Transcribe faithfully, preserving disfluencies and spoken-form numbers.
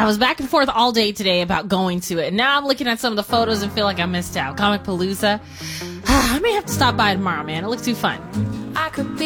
I was back and forth all day today about going to it. And now I'm looking at some of the photos and feel like I missed out. Comic Palooza. I may have to stop by tomorrow, man. It looks too fun. I could be